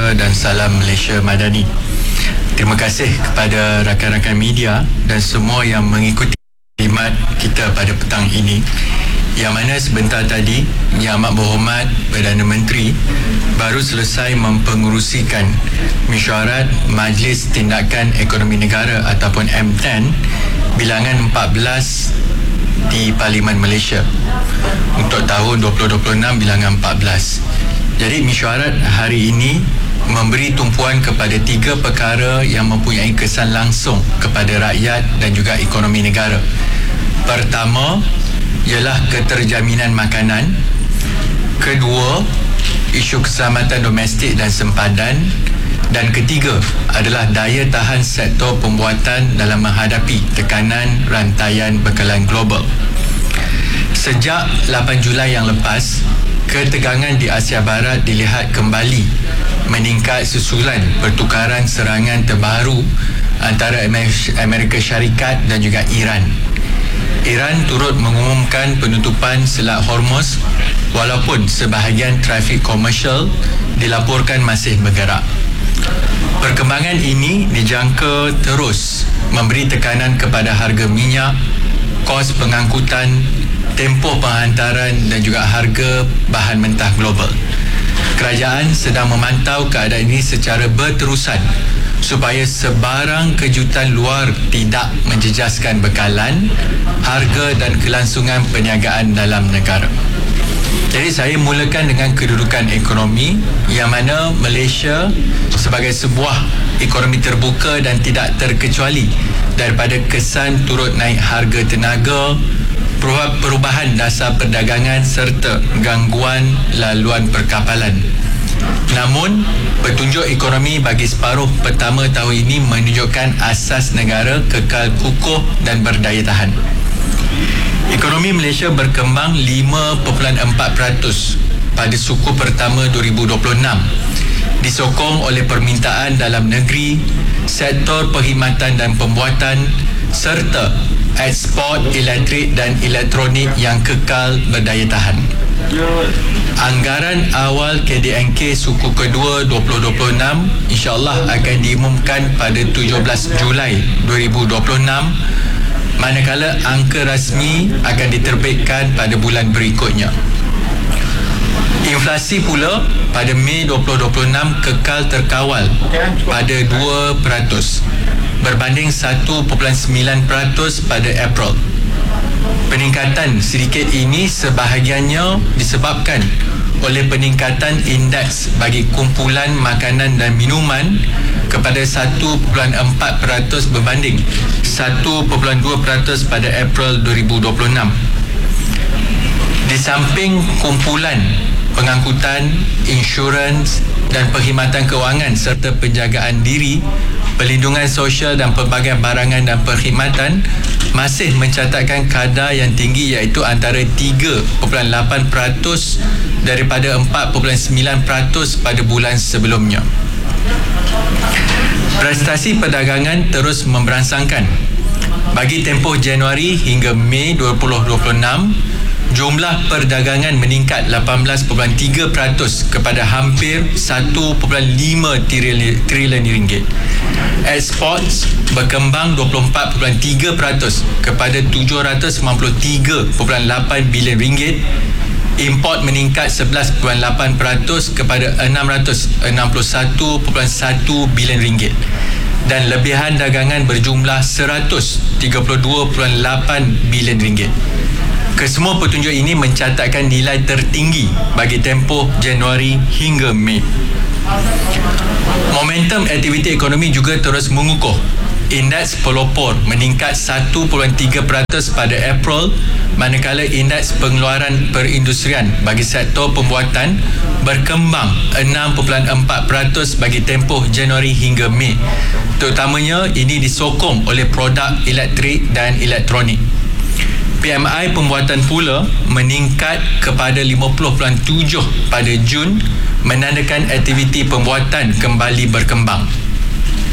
Sejahtera dan salam Malaysia Madani. Terima kasih kepada rakan-rakan media dan semua yang mengikuti khidmat kita pada petang ini, yang mana sebentar tadi Yang Amat Berhormat Perdana Menteri baru selesai mempengerusikan mesyuarat Majlis Tindakan Ekonomi Negara ataupun M10 bilangan 14 di Parlimen Malaysia untuk tahun 2026 bilangan 14. Jadi mesyuarat hari ini memberi tumpuan kepada 3 perkara yang mempunyai kesan langsung kepada rakyat dan juga ekonomi negara. Pertama ialah keterjaminan makanan. Kedua, isu keselamatan domestik dan sempadan. Dan ketiga adalah daya tahan sektor pembuatan dalam menghadapi tekanan rantaian bekalan global. Sejak 8 Julai yang lepas, ketegangan di Asia Barat dilihat kembali meningkat susulan pertukaran serangan terbaru antara Amerika Syarikat dan juga Iran. Iran turut mengumumkan penutupan Selat Hormuz walaupun sebahagian trafik komersial dilaporkan masih bergerak. Perkembangan ini dijangka terus memberi tekanan kepada harga minyak, kos pengangkutan, tempoh penghantaran dan juga harga bahan mentah global. Kerajaan sedang memantau keadaan ini secara berterusan supaya sebarang kejutan luar tidak menjejaskan bekalan, harga dan kelangsungan perniagaan dalam negara. Jadi saya mulakan dengan kedudukan ekonomi, yang mana Malaysia sebagai sebuah ekonomi terbuka dan tidak terkecuali daripada kesan turut naik harga tenaga, perubahan dasar perdagangan serta gangguan laluan perkapalan. Namun, petunjuk ekonomi bagi separuh pertama tahun ini menunjukkan asas negara kekal kukuh dan berdaya tahan. Ekonomi Malaysia berkembang 5.4% pada suku pertama 2026, disokong oleh permintaan dalam negeri, sektor perkhidmatan dan pembuatan serta ekspor elektrik dan elektronik yang kekal berdaya tahan. Anggaran awal KDNK suku kedua 2026 insyaAllah akan diumumkan pada 17 Julai 2026, manakala angka rasmi akan diterbitkan pada bulan berikutnya. Inflasi pula pada Mei 2026 kekal terkawal pada 2% berbanding 1.9% pada April. Peningkatan sedikit ini sebahagiannya disebabkan oleh peningkatan indeks bagi kumpulan makanan dan minuman kepada 1.4% berbanding 1.2% pada April 2026. Di samping kumpulan pengangkutan, insurans dan perkhidmatan kewangan serta penjagaan diri, perlindungan sosial dan pelbagai barangan dan perkhidmatan masih mencatatkan kadar yang tinggi, iaitu antara 3.8% daripada 4.9% pada bulan sebelumnya. Prestasi perdagangan terus memberansangkan. Bagi tempoh Januari hingga Mei 2026, jumlah perdagangan meningkat 18.3% kepada hampir 1.5 trilion ringgit. Ekspor berkembang 24.3% kepada 793.8 bilion ringgit. Import meningkat 11.8% kepada 661.1 bilion ringgit. Dan lebihan dagangan berjumlah 132.8 bilion ringgit. Kesemua petunjuk ini mencatatkan nilai tertinggi bagi tempoh Januari hingga Mei. Momentum aktiviti ekonomi juga terus mengukuh. Indeks pelopor meningkat 1.3% pada April, manakala indeks pengeluaran perindustrian bagi sektor pembuatan berkembang 6.4% bagi tempoh Januari hingga Mei. Terutamanya ini disokong oleh produk elektrik dan elektronik. PMI pembuatan pula meningkat kepada 50.7 pada Jun, menandakan aktiviti pembuatan kembali berkembang.